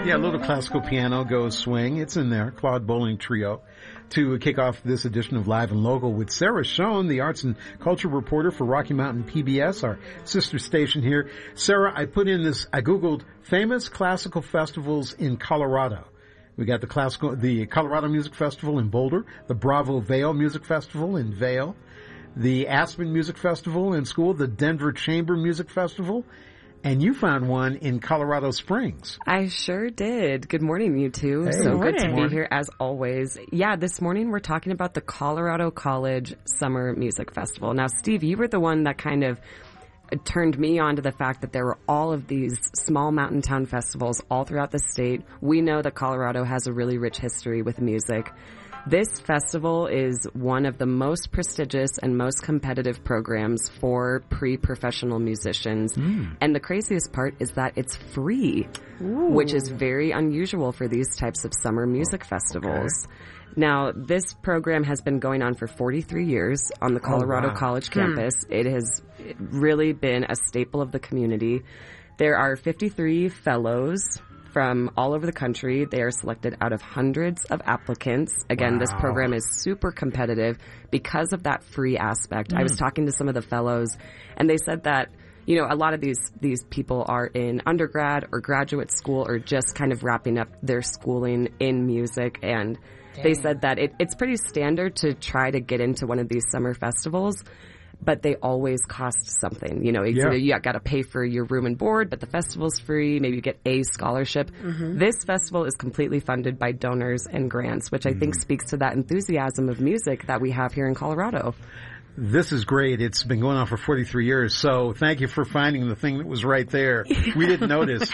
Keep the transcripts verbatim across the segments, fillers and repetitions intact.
Yeah, a little classical piano goes swing. It's in there. Claude Bowling Trio. To kick off this edition of Live and Local with Sarah Schoen, the arts and culture reporter for Rocky Mountain P B S, our sister station here. Sarah, I put in this, I Googled famous classical festivals in Colorado. We got the classical, the Colorado Music Festival in Boulder, the Bravo Vail Music Festival in Vail, the Aspen Music Festival in School, the Denver Chamber Music Festival, and you found one in Colorado Springs. I sure did. Good morning, you two. Hey. So Good good to morning. be here as always. Yeah, this morning we're talking about the Colorado College Summer Music Festival. Now, Steve, you were the one that kind of turned me on to the fact that there were all of these small mountain town festivals all throughout the state. We know that Colorado has a really rich history with music. This festival is one of the most prestigious and most competitive programs for pre-professional musicians. Mm. And the craziest part is that it's free, Ooh. Which is very unusual for these types of summer music festivals. Okay. Now, this program has been going on for forty-three years on the Colorado oh, wow. College campus. Hmm. It has really been a staple of the community. There are fifty-three fellows from all over the country. They are selected out of hundreds of applicants. Again, wow. This program is super competitive because of that free aspect. Mm. I was talking to some of the fellows, and they said that, you know, a lot of these, these people are in undergrad or graduate school or just kind of wrapping up their schooling in music. And Dang. They said that it, it's pretty standard to try to get into one of these summer festivals, but they always cost something. You know, yeah. Either you got to pay for your room and board, but the festival's free. Maybe you get a scholarship. Mm-hmm. This festival is completely funded by donors and grants, which I mm. think speaks to that enthusiasm of music that we have here in Colorado. This is great. It's been going on for forty-three years, so thank you for finding the thing that was right there. We didn't notice.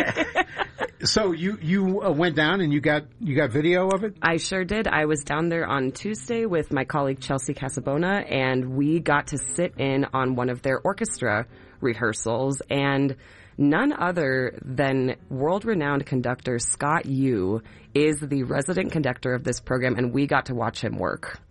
So you you uh, went down and you got you got video of it? I sure did. I was down there on Tuesday with my colleague Chelsea Casabona, and we got to sit in on one of their orchestra rehearsals, and none other than world-renowned conductor Scott Yu is the resident conductor of this program, and we got to watch him work.